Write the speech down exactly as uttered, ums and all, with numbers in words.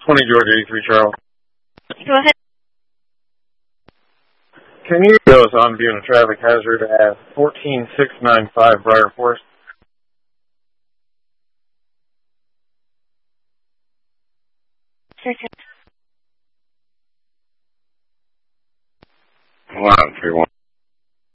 twenty Georgia eighty-three Charles. Go ahead. Can you go us on viewing a traffic hazard at fourteen six nine five Briar Forest? Second.